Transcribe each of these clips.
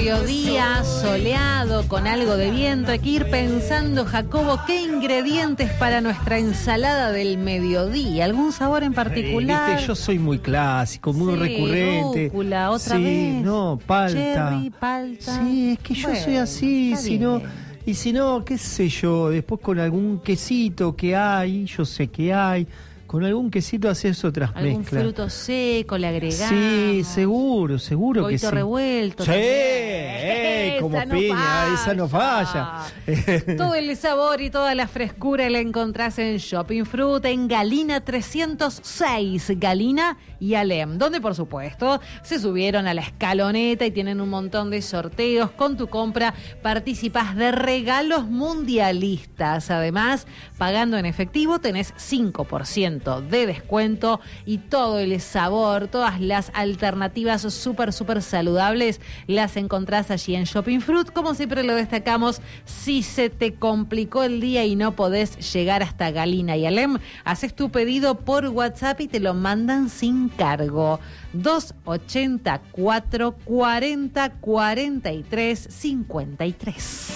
mediodía, soleado, con algo de viento. Hay que ir pensando, Jacobo, qué ingredientes para nuestra ensalada del mediodía. ¿Algún sabor en particular? Viste, yo soy muy clásico, muy recurrente. Rúcula, otra vez. No, palta. Cherry, palta. Sí, es que yo soy así, si no... Y si no, qué sé yo, después con algún quesito que hay, yo sé que hay, con algún quesito haces otras algún mezclas. Algún fruto seco le agregamos. Sí, seguro que sí. Revuelto. Sí, como no piña, falla. esa no falla. Todo el sabor y toda la frescura la encontrás en Shopping Fruit, en Galina 306, Galina y Alem, donde por supuesto se subieron a la escaloneta y tienen un montón de sorteos. Con tu compra participás de regalos mundialistas. Además, pagando en efectivo tenés 5% de descuento y todo el sabor, todas las alternativas súper saludables las encontrás allí en Shopping Fruit. Como siempre lo destacamos, si se te complicó el día y no podés llegar hasta Galina y Alem, haces tu pedido por WhatsApp y te lo mandan sin cargo. 284 40 43 53.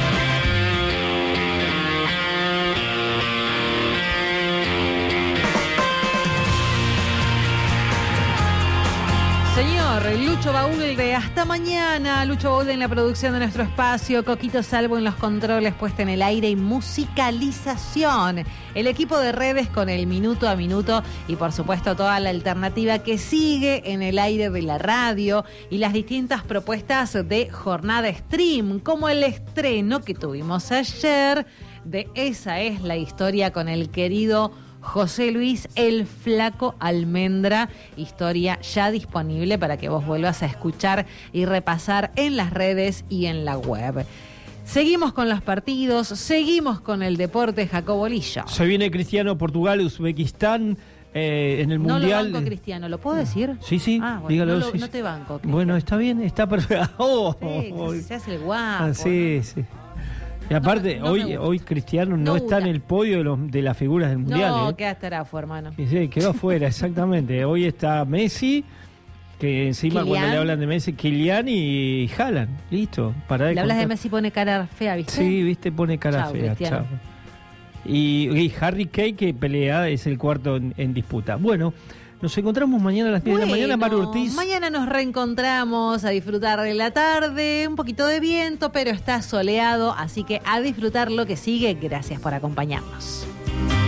Señor Lucho Baúl de Hasta Mañana, Lucho Baúl en la producción de nuestro espacio, Coquito Salvo en los controles, puesta en el aire y musicalización. El equipo de redes con el minuto a minuto y por supuesto toda la alternativa que sigue en el aire de la radio y las distintas propuestas de jornada stream, como el estreno que tuvimos ayer de Esa es la historia con el querido José Luis El Flaco Almendra, historia ya disponible para que vos vuelvas a escuchar y repasar en las redes y en la web. Seguimos con los partidos, seguimos con el deporte, Jacobo Lillo. Se viene Cristiano, Portugal, Uzbekistán en el Mundial. No lo banco, Cristiano, ¿lo puedo decir? Sí, bueno, dígalo. No te banco, Cristiano. Bueno, está bien, está perfecto. Sí, se hace el guapo. Sí. Y aparte, hoy Cristiano no está en el podio de las figuras del Mundial. No, queda afuera, hermano. Sí, quedó afuera, exactamente. Hoy está Messi, que encima cuando le hablan de Messi, Kylian y Haaland. Listo. Le hablas de Messi, pone cara fea, ¿viste? Sí, viste, pone cara fea. Chao. Y Harry Kane, que pelea, es el cuarto en disputa. Bueno, nos encontramos mañana a las 10 de la mañana, Maru Ortiz. Mañana nos reencontramos a disfrutar de la tarde, un poquito de viento, pero está soleado, así que a disfrutar lo que sigue. Gracias por acompañarnos.